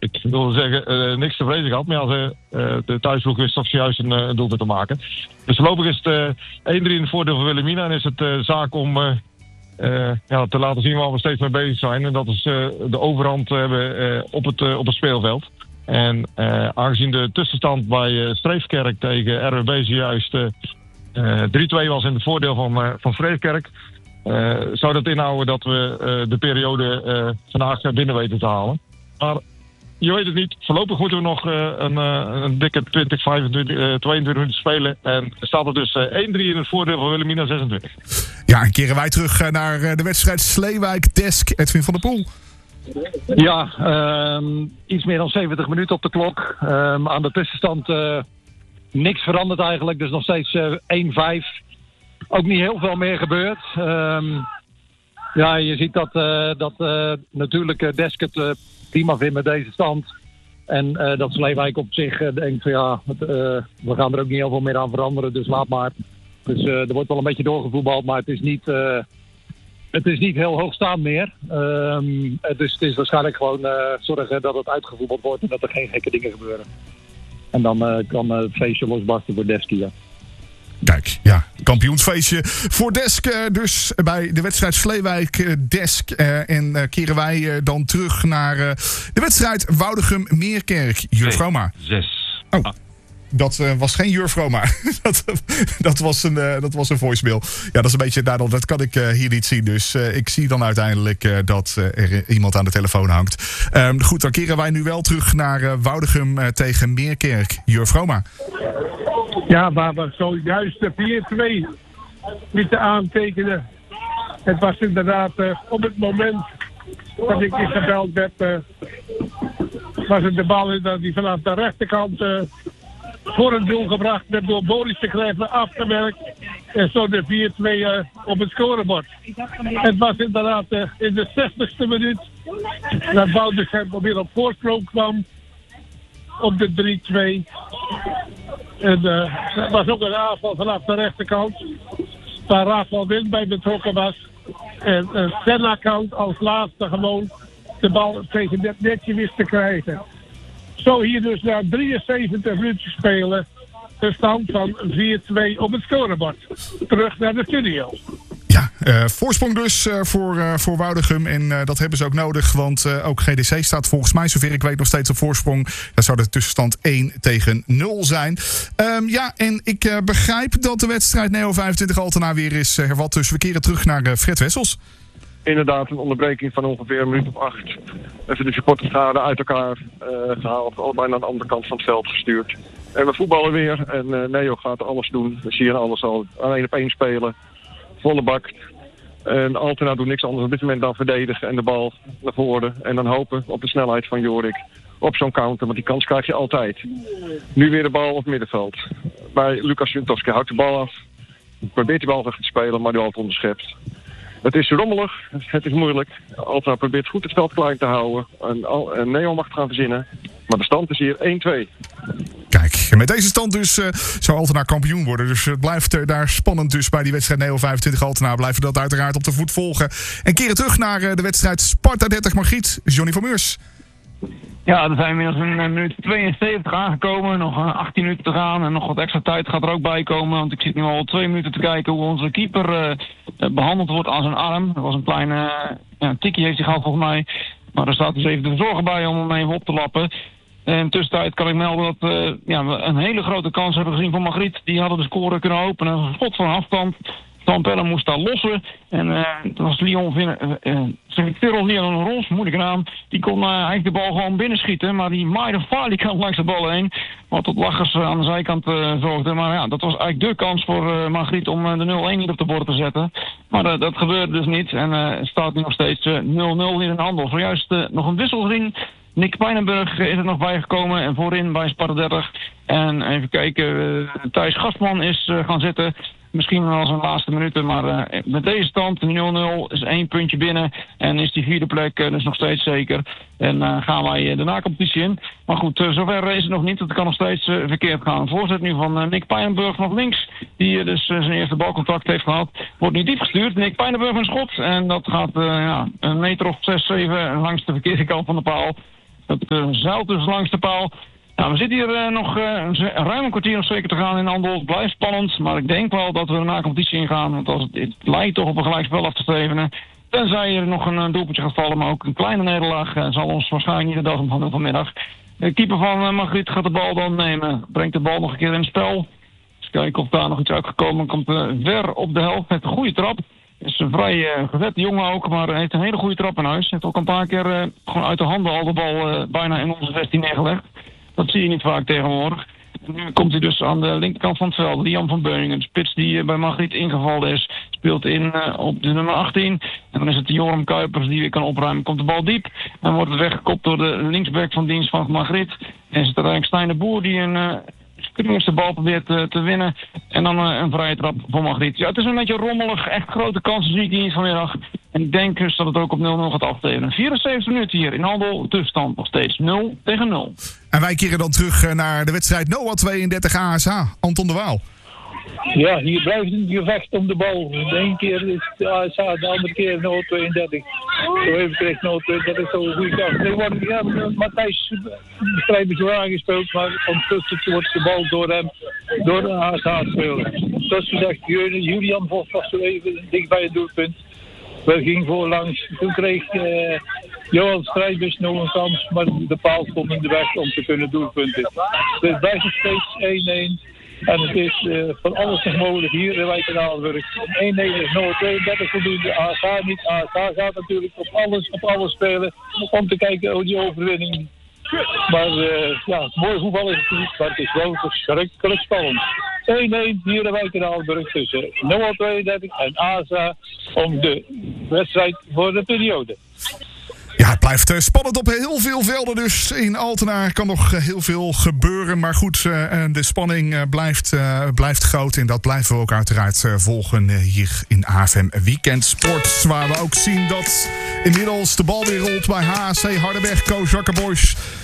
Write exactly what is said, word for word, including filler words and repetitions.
ik wil zeggen, uh, niks te vrezen gehad. Maar ja, ze, uh, de thuisploeg wist toch juist een, een doelpunt te maken. Dus voorlopig is het uh, één drie in het voordeel van Wilhelmina. En is het uh, zaak om uh, uh, ja, te laten zien waar we steeds mee bezig zijn. En dat is uh, de overhand hebben uh, op, het, uh, op het speelveld. En uh, aangezien de tussenstand bij uh, Streefkerk tegen R W B zojuist uh, uh, drie twee was in het voordeel van, uh, van Streefkerk... Uh, zou dat inhouden dat we uh, de periode uh, vandaag binnen weten te halen. Maar je weet het niet. Voorlopig moeten we nog uh, een, uh, een dikke twintig, vijfentwintig, uh, tweeëntwintig minuten spelen. En staat er dus uh, één drie in het voordeel van Wilhelmina zesentwintig. Ja, en keren wij terug uh, naar uh, de wedstrijd Sleewijk-Desk. Edwin van der Poel. Ja, um, iets meer dan zeventig minuten op de klok. Um, aan de tussenstand uh, niks veranderd eigenlijk. Dus nog steeds uh, één vijf. Ook niet heel veel meer gebeurd. Um, ja, je ziet dat, uh, dat uh, natuurlijk uh, Desk het uh, prima vindt met deze stand. En uh, dat Sleewijk op zich uh, denkt van ja, het, uh, we gaan er ook niet heel veel meer aan veranderen, dus laat maar. Dus uh, er wordt wel een beetje doorgevoetbald, maar het is niet, uh, het is niet heel hoogstaand meer. Um, dus het is waarschijnlijk gewoon uh, zorgen dat het uitgevoetbald wordt en dat er geen gekke dingen gebeuren. En dan uh, kan uh, het feestje losbarsten voor Desk hier. Kijk, ja, kampioensfeestje voor Desk. Uh, dus bij de wedstrijd Sleewijk-Desk. Uh, en uh, keren wij uh, dan terug naar uh, de wedstrijd Woudegem-Meerkerk. Jurf Vroma. Zes. Oh, ah. dat uh, was geen Jurf Vroma. dat, dat, was een, uh, dat was een voicemail. Ja, dat is een beetje, nou, dat kan ik uh, hier niet zien. Dus uh, ik zie dan uiteindelijk uh, dat uh, er iemand aan de telefoon hangt. Um, goed, dan keren wij nu wel terug naar uh, Woudegem uh, tegen Meerkerk. Jurf Vroma. Ja, waar we zojuist de vier twee lieten aantekenen. Het was inderdaad uh, op het moment dat ik hier gebeld werd, uh, was het de bal dat die vanaf de rechterkant uh, voor een doel gebracht werd door Boris de Grijver afgewerkt. En zo de vier twee uh, op het scorebord. Het was inderdaad uh, in de zestigste minuut dat Woudegem weer op voorsprong kwam op de drie twee. En uh, dat was ook een aanval vanaf de rechterkant, waar Rafael Wind bij betrokken was. En uh, Senna-kant als laatste gewoon de bal tegen het netje wist te krijgen. Zo hier dus na drieënzeventig minuten spelen de stand van vier twee op het scorebord. Terug naar de studio. Ja, uh, voorsprong dus uh, voor, uh, voor Woudegem. En uh, dat hebben ze ook nodig. Want uh, ook G D C staat volgens mij, zover ik weet, nog steeds op voorsprong. Daar zou de tussenstand één tegen nul zijn. Um, ja, en ik uh, begrijp dat de wedstrijd Neo vijfentwintig Altena weer is uh, hervat. Dus we keren terug naar uh, Fred Wessels. Inderdaad, een onderbreking van ongeveer een minuut of acht. Even de supporterschade uit elkaar uh, gehaald. Allebei naar de andere kant van het veld gestuurd. En we voetballen weer. En uh, Neo gaat alles doen. We zien alles al aan één op één spelen. Volle bak. En Altena doet niks anders op dit moment dan verdedigen en de bal naar voren. En dan hopen op de snelheid van Jorik op zo'n counter, want die kans krijg je altijd. Nu weer de bal op het middenveld. Bij Lucas Juntowski houdt de bal af. Probeert die bal te spelen, maar die altijd onderschept. Het is rommelig, het is moeilijk. Altena probeert goed het veld klein te houden. En, en Neo mag het gaan verzinnen. Maar de stand is hier één twee. Kijk, met deze stand dus uh, zou Altena kampioen worden. Dus het blijft uh, daar spannend dus bij die wedstrijd Neo vijfentwintig Altena. Blijven we dat uiteraard op de voet volgen. En keren terug naar uh, de wedstrijd Sparta dertig Margriet. Johnny van Meurs. Ja, er zijn inmiddels een uh, minuut tweeënzeventig aangekomen. Nog uh, achttien minuten te gaan. En nog wat extra tijd gaat er ook bij komen. Want ik zit nu al twee minuten te kijken hoe onze keeper uh, behandeld wordt aan zijn arm. Er was een kleine uh, ja, tikkie heeft hij gehad volgens mij. Maar er staat dus even de verzorger bij om hem even op te lappen. En in tussentijd kan ik melden dat uh, ja, we een hele grote kans hebben gezien van Margriet. Die hadden de score kunnen openen. Een schot van afstand. Van Pelle moest daar lossen. En uh, toen was Leon Cyril Leon Ros, moeilijke naam. Die kon uh, eigenlijk de bal gewoon binnenschieten. Maar die maaide falikant langs de bal heen. Wat tot lachers uh, aan de zijkant uh, zorgde. Maar ja, dat was eigenlijk de kans voor uh, Margriet om uh, de nul één niet op de bord te zetten. Maar uh, dat gebeurde dus niet. En uh, het staat nu nog steeds uh, nul nul hier in de handel. Zojuist uh, nog een wissel gezien. Nick Pijnenburg is er nog bijgekomen en voorin bij Sparta dertig. En even kijken, uh, Thijs Gastman is uh, gaan zitten. Misschien wel zijn laatste minuten, maar uh, met deze stand nul nul is één puntje binnen. En is die vierde plek uh, dus nog steeds zeker. En uh, gaan wij uh, de na-competitie in. Maar goed, uh, zover is het nog niet. Het kan nog steeds uh, verkeerd gaan. Voorzet nu van uh, Nick Pijnenburg vanaf links. Die uh, dus uh, zijn eerste balcontact heeft gehad. Wordt niet diep gestuurd. Nick Pijnenburg een schot. En dat gaat uh, ja, een meter of zes, zeven langs de verkeerde kant van de paal. Dat uh, zeilt dus langs de paal. Nou, we zitten hier uh, nog uh, ruim een kwartier of zeker te gaan in Andel. Het blijft spannend, maar ik denk wel dat we er na competitie ingaan. Want als het, het lijkt toch op een gelijkspel af te stevenen. Tenzij er nog een, een doelpuntje gaat vallen, maar ook een kleine nederlaag uh, zal ons waarschijnlijk niet de dag van vanmiddag. De keeper van uh, Margriet gaat de bal dan nemen. Brengt de bal nog een keer in het spel. Eens kijken of daar nog iets uitgekomen. Komt uh, ver op de helft met een goede trap. Is een vrij uh, gezette jongen ook, maar hij heeft een hele goede trap in huis. Heeft ook een paar keer uh, gewoon uit de handen al de bal uh, bijna in onze zestien neergelegd. Dat zie je niet vaak tegenwoordig. En nu komt hij dus aan de linkerkant van het veld. Liam van Beuningen, de spits die uh, bij Margriet ingevallen is. Speelt in uh, op de nummer achttien. En dan is het Joram Kuipers die weer kan opruimen. Komt de bal diep. En wordt het weggekopt door de linksback van dienst van Margriet. En is het uiteindelijk Stijn de Boer die een... Uh, de bal probeert uh, te winnen. En dan uh, een vrije trap voor Margriet. Ja, het is een beetje rommelig. Echt grote kansen zie ik niet vanmiddag. En ik denk dus dat het ook op nul nul gaat aftevenen. vierenzeventig minuten hier in Handel. Tussenstand nog steeds nul tegen nul. En wij keren dan terug naar de wedstrijd NOAH tweeëndertig A S H. Anton de Waal. Ja, hier blijft een gevecht om de bal. De ene keer is het A S H, de andere keer NOAH tweeëndertig. Zo even kreeg NOAH tweeëndertig zo'n goede kans. Nee, wordt, ja, Matthijs strijders zo aangespeeld, maar ondertussen wordt de bal door hem, door de A S H-speler. Zoals gezegd, Julian Vos was zo even dicht bij het doelpunt. We gingen voorlangs. Toen kreeg uh, Johan Strijdbus nog een kans, maar de paal stond in de weg om te kunnen doelpunten. Dus het blijft nog steeds één-één. En het is uh, van alles nog mogelijk hier in Wijk en Aalburg. één negen nul tweeëndertig voldoende. A S H niet. A S H gaat natuurlijk op alles, op alles spelen. Om te kijken hoe die overwinning. Maar uh, ja, mooi voetbal is het niet. Maar het is wel verschrikkelijk spannend. één-één hier in Wijk en Aalburg tussen NOAH tweeëndertig en A S H om de wedstrijd voor de periode. Ja, het blijft spannend op heel veel velden. Dus in Altena kan nog heel veel gebeuren. Maar goed, de spanning blijft, blijft groot. En dat blijven we ook uiteraard volgen hier in A F M Weekend Sport. Waar we ook zien dat inmiddels de bal weer rolt bij H A C Hardenberg. Koos Jakkerboys